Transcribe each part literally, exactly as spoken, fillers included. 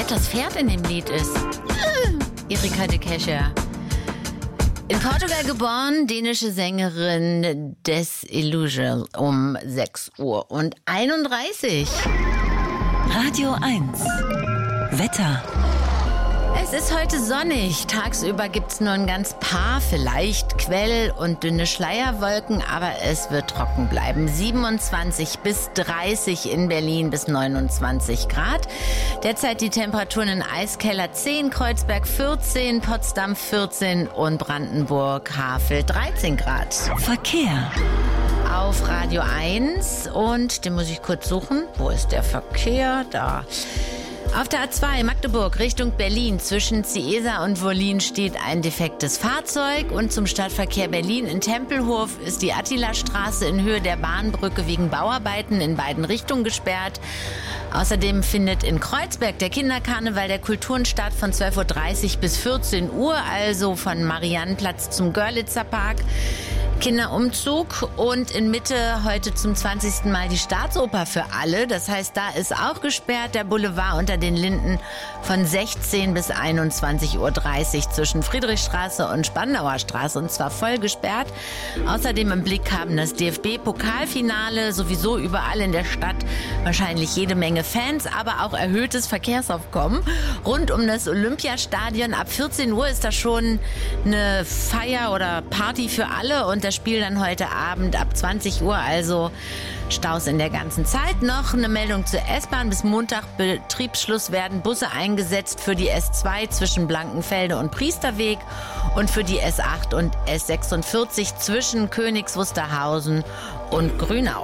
nett das Pferd in dem Lied ist. Erika de Kescher. In Portugal geboren, dänische Sängerin Desillusion um sechs Uhr und einunddreißig. Radio eins. Wetter. Es ist heute sonnig. Tagsüber gibt es nur ein ganz paar, vielleicht Quell- und dünne Schleierwolken, aber es wird trocken bleiben. siebenundzwanzig bis dreißig in Berlin bis neunundzwanzig Grad. Derzeit die Temperaturen in Eiskeller zehn, Kreuzberg vierzehn, Potsdam vierzehn und Brandenburg Havel dreizehn Grad. Verkehr. Auf Radio eins und den muss ich kurz suchen. Wo ist der Verkehr? Da. Auf der A zwei Magdeburg Richtung Berlin zwischen Ciesa und Wollin steht ein defektes Fahrzeug und zum Stadtverkehr Berlin in Tempelhof ist die Attila-Straße in Höhe der Bahnbrücke wegen Bauarbeiten in beiden Richtungen gesperrt. Außerdem findet in Kreuzberg der Kinderkarneval der Kulturen statt von zwölf Uhr dreißig bis vierzehn Uhr, also von Mariannenplatz zum Görlitzer Park. Kinderumzug und in Mitte heute zum zwanzigsten Mal die Staatsoper für alle. Das heißt, da ist auch gesperrt der Boulevard unter den Linden von sechzehn bis einundzwanzig Uhr dreißig zwischen Friedrichstraße und Spandauer Straße und zwar voll gesperrt. Außerdem im Blick haben das D F B-Pokalfinale, sowieso überall in der Stadt wahrscheinlich jede Menge Fans, aber auch erhöhtes Verkehrsaufkommen. Rund um das Olympiastadion ab vierzehn Uhr ist da schon eine Feier oder Party für alle und das Spiel dann heute Abend ab zwanzig Uhr, also Staus in der ganzen Zeit. Noch eine Meldung zur S-Bahn. Bis Montag Betriebsschluss werden Busse eingesetzt für die S zwei zwischen Blankenfelde und Priesterweg und für die S acht und S sechsundvierzig zwischen Königs Wusterhausen und Grünau.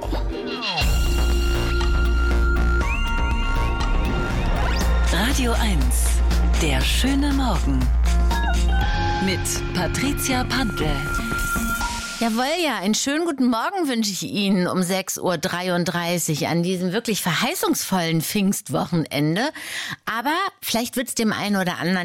Radio eins. Der schöne Morgen. Mit Patricia Pantel. Jawohl, ja, einen schönen guten Morgen wünsche ich Ihnen um sechs Uhr dreiunddreißig an diesem wirklich verheißungsvollen Pfingstwochenende. Aber vielleicht wird es dem einen oder anderen